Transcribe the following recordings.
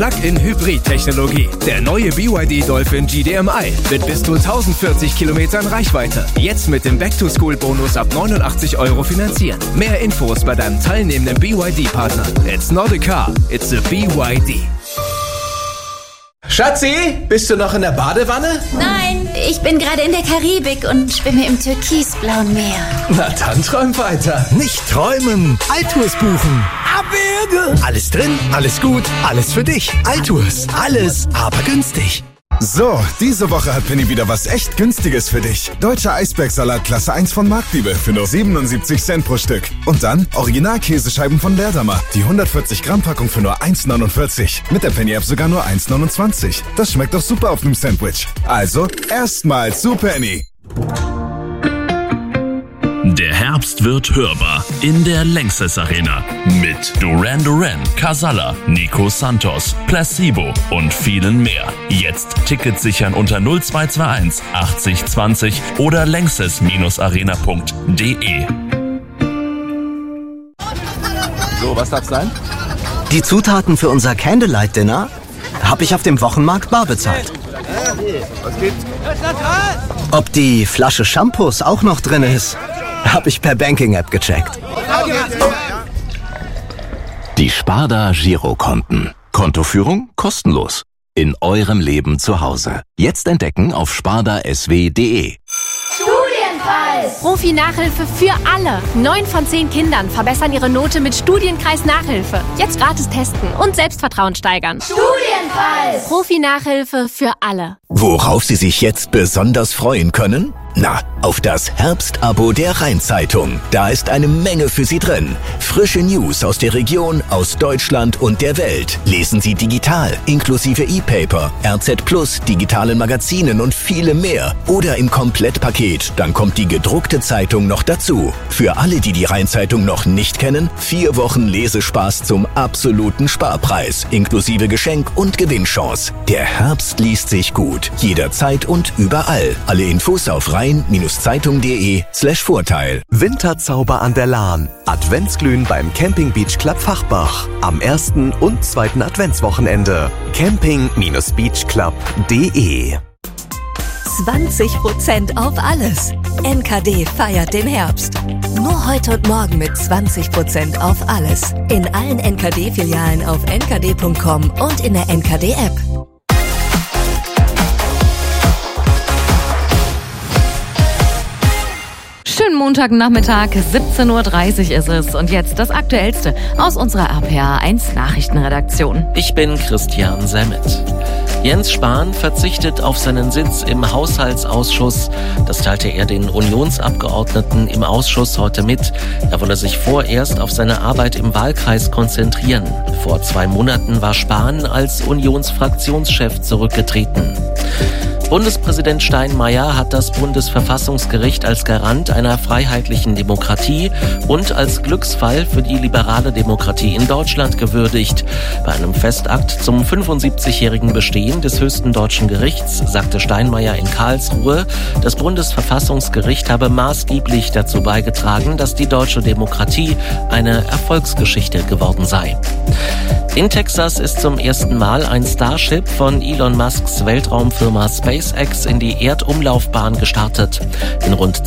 Plug-in-Hybrid-Technologie. Der neue BYD Dolphin GDMI mit bis zu 1040 Kilometern Reichweite. Jetzt mit dem Back-to-School-Bonus ab 89 € finanzieren. Mehr Infos bei deinem teilnehmenden BYD-Partner. It's not a car, it's a BYD. Schatzi, bist du noch in der Badewanne? Nein, ich bin gerade in der Karibik und schwimme im türkisblauen Meer. Na dann träum weiter. Nicht träumen, Altours buchen. Abwürge. Alles drin, alles gut, alles für dich. Altours, alles, aber günstig. So, diese Woche hat Penny wieder was echt Günstiges für dich. Deutscher Eisbergsalat Klasse 1 von Marktliebe für nur 77 Cent pro Stück. Und dann Original-Käsescheiben von Berdamer. Die 140 Gramm Packung für nur 1,49. Mit der Penny-App sogar nur 1,29. Das schmeckt doch super auf einem Sandwich. Also, erstmal zu Penny. Der Herbst wird hörbar in der Lanxess Arena mit Duran Duran, Casalla, Nico Santos, Placebo und vielen mehr. Jetzt Tickets sichern unter 0221 80 20 oder lanxess-arena.de. So, was darf's sein? Die Zutaten für unser Candlelight-Dinner habe ich auf dem Wochenmarkt bar bezahlt. Was gibt's? Ob die Flasche Shampoos auch noch drin ist, habe ich per Banking-App gecheckt. Die Sparda Girokonten. Kontoführung kostenlos. In eurem Leben zu Hause. Jetzt entdecken auf spardasw.de. Studienkreis! Profi-Nachhilfe für alle. 9 von 10 Kindern verbessern ihre Note mit Studienkreis-Nachhilfe. Jetzt gratis testen und Selbstvertrauen steigern. Studienkreis! Profi-Nachhilfe für alle. Worauf Sie sich jetzt besonders freuen können? Na, auf das Herbstabo der Rhein-Zeitung. Da ist eine Menge für Sie drin. Frische News aus der Region, aus Deutschland und der Welt. Lesen Sie digital, inklusive E-Paper, RZ Plus, digitalen Magazinen und viele mehr. Oder im Komplettpaket, dann kommt die gedruckte Zeitung noch dazu. Für alle, die die Rhein-Zeitung noch nicht kennen, 4 Wochen Lesespaß zum absoluten Sparpreis, inklusive Geschenk und Gewinnchance. Der Herbst liest sich gut, jederzeit und überall. Alle Infos auf rhein-zeitung.de/Vorteil. Winterzauber an der Lahn. Adventsglühen beim Camping Beach Club Fachbach. Am 1. und 2. Adventswochenende. camping-beachclub.de 20% auf alles. NKD feiert den Herbst. Nur heute und morgen mit 20% auf alles. In allen NKD-Filialen auf nkd.com und in der NKD-App. Schönen Montagnachmittag, 17:30 Uhr ist es. Und jetzt das Aktuellste aus unserer RPA1 Nachrichtenredaktion. Ich bin Christian Semmet. Jens Spahn verzichtet auf seinen Sitz im Haushaltsausschuss. Das teilte er den Unionsabgeordneten im Ausschuss heute mit. Er wolle sich vorerst auf seine Arbeit im Wahlkreis konzentrieren. Vor 2 Monaten war Spahn als Unionsfraktionschef zurückgetreten. Bundespräsident Steinmeier hat das Bundesverfassungsgericht als Garant einer freiheitlichen Demokratie und als Glücksfall für die liberale Demokratie in Deutschland gewürdigt. Bei einem Festakt zum 75-jährigen Bestehen des höchsten deutschen Gerichts sagte Steinmeier in Karlsruhe, das Bundesverfassungsgericht habe maßgeblich dazu beigetragen, dass die deutsche Demokratie eine Erfolgsgeschichte geworden sei. In Texas ist zum ersten Mal ein Starship von Elon Musks Weltraumfirma SpaceX in die Erdumlaufbahn gestartet. In rund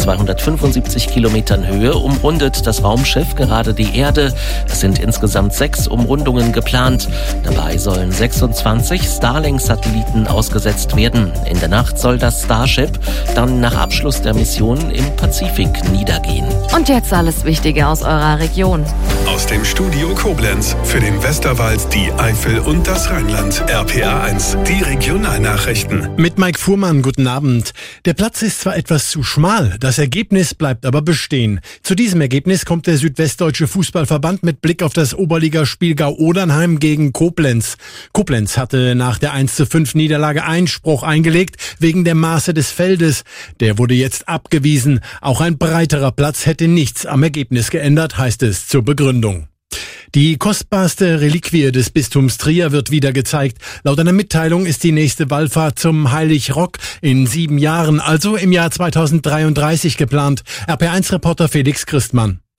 275 Kilometern Höhe umrundet das Raumschiff gerade die Erde. Es sind insgesamt 6 Umrundungen geplant. Dabei sollen 26 Starlink-Satelliten ausgesetzt werden. In der Nacht soll das Starship dann nach Abschluss der Mission im Pazifik niedergehen. Und jetzt alles Wichtige aus eurer Region. Aus dem Studio Koblenz für den Westerwald, die Eifel und das Rheinland. RPA1, die Regionalnachrichten. Mit Mike Fuhrmann, guten Abend. Der Platz ist zwar etwas zu schmal, das Ergebnis bleibt aber bestehen. Zu diesem Ergebnis kommt der Südwestdeutsche Fußballverband mit Blick auf das Oberligaspiel Gau-Odernheim gegen Koblenz. Koblenz hatte nach der 1:5 Niederlage Einspruch eingelegt wegen der Maße des Feldes. Der wurde jetzt abgewiesen. Auch ein breiterer Platz hätte nichts am Ergebnis geändert, heißt es zur Begründung. Die kostbarste Reliquie des Bistums Trier wird wieder gezeigt. Laut einer Mitteilung ist die nächste Wallfahrt zum Heilig-Rock in 7 Jahren, also im Jahr 2033 geplant. RP1-Reporter Felix Christmann.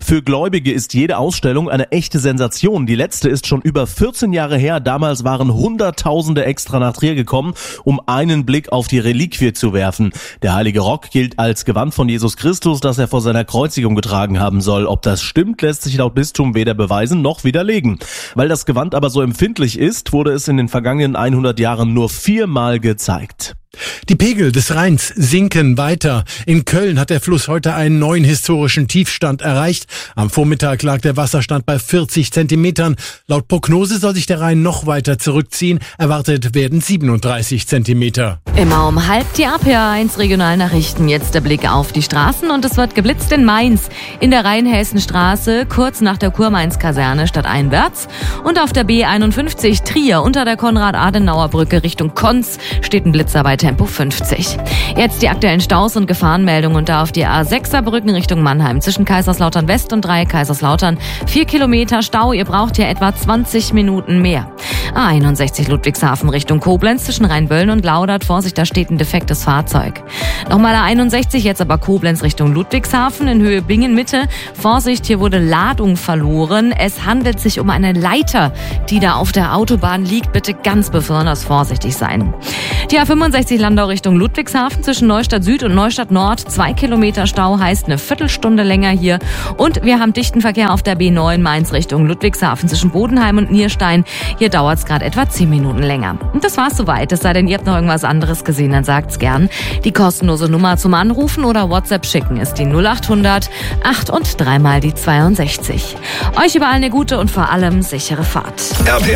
Für Gläubige ist jede Ausstellung eine echte Sensation. Die letzte ist schon über 14 Jahre her. Damals waren Hunderttausende extra nach Trier gekommen, um einen Blick auf die Reliquie zu werfen. Der heilige Rock gilt als Gewand von Jesus Christus, das er vor seiner Kreuzigung getragen haben soll. Ob das stimmt, lässt sich laut Bistum weder beweisen noch widerlegen. Weil das Gewand aber so empfindlich ist, wurde es in den vergangenen 100 Jahren nur 4-mal gezeigt. Die Pegel des Rheins sinken weiter. In Köln hat der Fluss heute einen neuen historischen Tiefstand erreicht. Am Vormittag lag der Wasserstand bei 40 Zentimetern. Laut Prognose soll sich der Rhein noch weiter zurückziehen. Erwartet werden 37 Zentimeter. Immer um halb die RPA1 Regionalnachrichten. Jetzt der Blick auf die Straßen und es wird geblitzt in Mainz. In der Rheinhessenstraße, kurz nach der Kurmainz-Kaserne stadteinwärts. Und auf der B51 Trier unter der Konrad-Adenauer-Brücke Richtung Konz steht ein Blitzer bei Tempo 50. Jetzt die aktuellen Staus und Gefahrenmeldungen und da auf die A6 Saarbrücken Richtung Mannheim zwischen Kaiserslautern West und Kaiserslautern 4 Kilometer Stau. Ihr braucht hier etwa 20 Minuten mehr. A61 Ludwigshafen Richtung Koblenz zwischen Rheinböllen und Laudert. Vorsicht, da steht ein defektes Fahrzeug. Nochmal A61, jetzt aber Koblenz Richtung Ludwigshafen in Höhe Bingen-Mitte. Vorsicht, hier wurde Ladung verloren. Es handelt sich um eine Leiter, die da auf der Autobahn liegt. Bitte ganz besonders vorsichtig sein. Die A65 Landau Richtung Ludwigshafen zwischen Neustadt Süd und Neustadt Nord. 2 Kilometer Stau heißt eine Viertelstunde länger hier. Und wir haben dichten Verkehr auf der B9 Mainz Richtung Ludwigshafen zwischen Bodenheim und Nierstein. Hier dauert es gerade etwa 10 Minuten länger. Und das war's soweit. Es sei denn, ihr habt noch irgendwas anderes gesehen, dann sagt's gern. Die kostenlose Nummer zum Anrufen oder WhatsApp schicken ist die 0800 8 und 3 mal die 62. Euch überall eine gute und vor allem sichere Fahrt.